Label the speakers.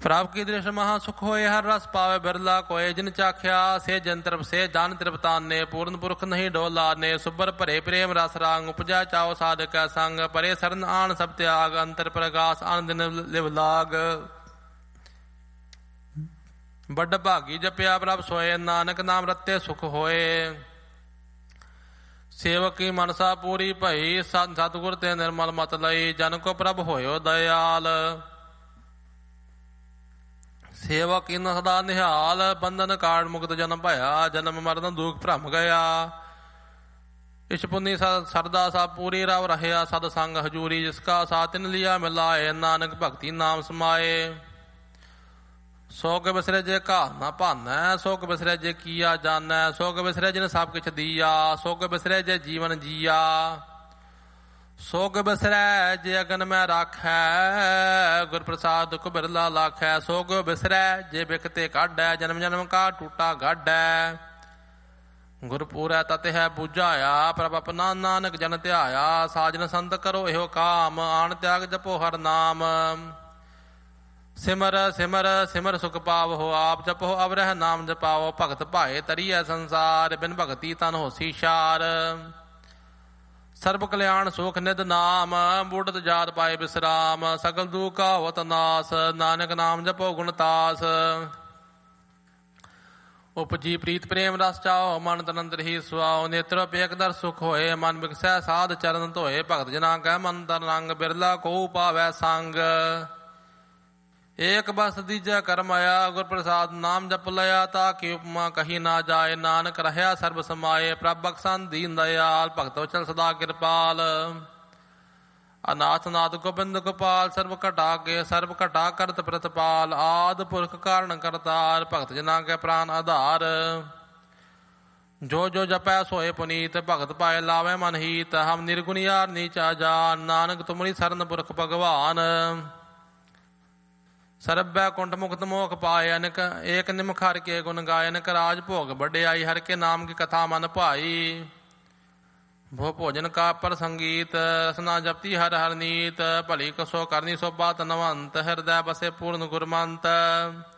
Speaker 1: ਪ੍ਰਭ ਕੀ ਦ੍ਰਿਸ਼ ਮਹਾ ਸੁਖ ਹੋਏ, ਹਰ ਰਸ ਪਾਵੇ ਬਿਰਲਾ ਕੋਏ। ਜਿਨ ਚਾਖਿਆ ਸੇ ਜਨ ਤ੍ਰਿਪ ਸੇ ਜਨ ਤ੍ਰਿਪਤਾਨੇ, ਪੂਰਨ ਪੁਰਖ ਨਹੀਂ ਡੋਲਾਨੇ। ਸੁਬਰ ਭਰੇ ਪ੍ਰੇਮ ਰਸ ਰਾਂਗ, ਉਪਜਾ ਚਾਓ ਸਾਧਕ ਸੰਗ। ਪਰੇ ਸਰਨ ਆਣ ਸਭ ਤਿਆਗ, ਅੰਤਰ ਪ੍ਰਗਾਸ ਆਨ ਦਿਨ ਲਿਵ ਲਾਗ। ਵੱਡ ਭਾਗੀ ਜਪਿਆ ਪ੍ਰਭ ਸੋਏ, ਨਾਨਕ ਨਾਮ ਰਤੇ ਸੁਖ ਹੋਏ। ਸੇਵਕ ਕੀ ਮਨਸਾ ਪੂਰੀ ਭਈ, ਸਤਿਗੁਰ ਤੇ ਨਿਰਮਲ ਮਤ ਲਈ। ਜਨ ਕੋ ਪ੍ਰਭ ਹੋਇਓ ਦਇਆਲ, ਸੇਵਾ ਕੀਨ ਸਦਾ ਨਿਹਾਲ। ਬੰਧਨ ਕਾੜ ਮੁਕਤ ਜਨਮ ਭਇਆ, ਜਨਮ ਮਰਨ ਦੁਖ ਭਰਮ ਗਿਆ। ਇਸ਼ ਪੁੰਨੀ ਸਰਦਾ ਸਭ ਪੂਰੀ, ਰਵ ਰਹਿਆ ਸਦ ਸੰਗ ਹਜੂਰੀ। ਜਿਸ ਕਾ ਸਾਥ ਤਿਨ ਲਿਆ ਮਿਲਾਏ, ਨਾਨਕ ਭਗਤੀ ਨਾਮ ਸਮਾਏ। ਸੋਗ ਬਿਸਰੇ ਜੇ ਘਾਲ ਨਾ ਭਾਨੈ, ਸੋਗ ਬਿਸਰੇ ਜੇ ਕੀਆ ਜਾਨੈ। ਸੋਗ ਬਿਸਰੇ ਜਿਨ ਸਭ ਕਿਛ ਦੀਆ, ਸੋਗ ਬਿਸਰੇ ਜੇ ਜੀਵਨ ਜੀਆ। ਸੋਗ ਬਿਸਰੈ ਜੇ ਅਗਨ ਮੈਂ ਰਾਖੈ, ਗੁਰ ਪ੍ਰਸਾਦ ਦੁਖ ਬਿਰਲਾ ਲਾਖੈ। ਸੋਗ ਬਿਸਰੈ ਜੇ ਬਿਖਤੇ ਕਾਢੈ, ਜਨਮ ਜਨਮ ਕਾ ਟੂਟਾ ਗਾਢੈ। ਗੁਰਪੂਰੈ ਤਤ ਹੈ ਬੁਝਾਇਆ, ਪ੍ਰਭ ਆਪਣਾ ਨਾਨਕ ਜਨ ਧਿਆਇਆ। ਸਾਜਨ ਸੰਤ ਕਰੋ ਇਹੋ ਕਾਮ, ਆਣ ਤਿਆਗ ਜਪੋ ਹਰ ਨਾਮ। ਸਿਮਰ ਸਿਮਰ ਸਿਮਰ ਸੁਖ ਪਾਵੋ ਆਪ, ਜਪੋ ਅਵਰਹਿ ਨਾਮ ਜਪਾਓ। ਭਗਤ ਭਾਏ ਤਰੀਐ ਸੰਸਾਰ, ਬਿਨ ਭਗਤੀ ਤਨ ਹੋਸੀ ਸ਼ਾਰ। ਸਰਬ ਕਲਿਆਣ ਸੁਖ ਨਿਧ ਨਾਮ, ਬੁੱਢਤ ਜਾਤ ਪਾਏ ਬਿਸਰਾਮ। ਸਗਲ ਦੁਖ ਹੋਤ ਨਾਸ, ਨਾਨਕ ਨਾਮ ਜਪੋ ਗੁਣਤਾਸ। ਉਪਜੀ ਪ੍ਰੀਤ ਪ੍ਰੇਮ ਰਸ ਚਾਓ, ਮਨ ਤਨ ਅੰਦਰ ਹੀ ਸੁਆਓ। ਨੇਤਰ ਪੇਖ ਦਰ ਸੁਖ ਹੋਏ, ਮਨ ਬਿਕਸੈ ਸਾਧ ਚਰਨ ਧੋਏ। ਭਗਤ ਜਨਾ ਕੈ ਮਨ ਤਨ ਰੰਗ, ਬਿਰਲਾ ਕੋ ਪਾਵੈ ਸੰਗ। ਏਕ ਬਸ ਦੀਜੈ ਕਰਮ ਆਇਆ, ਗੁਰ ਪ੍ਰਸਾਦ ਨਾਮ ਜਪ ਲਿਆ। ਤਾ ਕੀ ਉਪਮਾ ਕਹੀ ਨਾ ਜਾਏ, ਨਾਨਕ ਰਹਿਆ ਸਰਬ ਸਮਾਏ। ਪ੍ਰਭ ਬਖਸ਼ਣ ਦੀਨ ਦਇਆਲ, ਭਗਤ ਵਚਲ ਸਦਾ ਕਿਰਪਾਲ। ਅਨਾਥ ਨਾਥ ਗੋਬਿੰਦ ਗੋਪਾਲ, ਸਰਬ ਘਟਾ ਕੇ ਸਰਬ ਘਟਾ ਕਰਤ ਪ੍ਰਤਪਾਲ। ਆਦ ਪੁਰਖ ਕਾਰਨ ਕਰਤਾਰ, ਭਗਤ ਜਨਾ ਕੇ ਪ੍ਰਾਨ ਆਧਾਰ। ਜੋ ਜੋ ਜਪੈ ਸੋਏ ਪੁਨੀਤ, ਭਗਤ ਪਾਏ ਲਾਵੇ ਮਨ ਹੀਤ। ਹਮ ਨਿਰਗੁਣ ਯਾਰ ਨੀਚਾ ਜਾਨ, ਨਾਨਕ ਤੁਮਰੀ ਸਰਨ ਪੁਰਖ ਭਗਵਾਨ। ਸਰਬੈ ਕੁੰਠ ਮੁਕਤ ਮੋਖ ਪਾਏ, ਅਨਕ ਏਕ ਨਿਮਖ ਹਰਿ ਕੇ ਗੁਣ ਗਾਏ। ਅਨਕ ਰਾਜ ਭੋਗ ਵਡਿਆਈ, ਹਰਿ ਕੇ ਨਾਮ ਕੀ ਕਥਾ ਮਨ ਭਾਈ। ਭੋ ਭੋਜਨ ਕਾ ਪਰ ਸੰਗੀਤ, ਰਸਨਾ ਜਪਤੀ ਹਰ ਹਰ ਨੀਤ। ਭਲੀ ਕਸੋ ਕਰਨੀ ਸੋ ਬਾਤ ਨਵੰਤ, ਹਿਰਦੈ ਬਸੇ ਪੂਰਨ ਗੁਰਮੰਤ।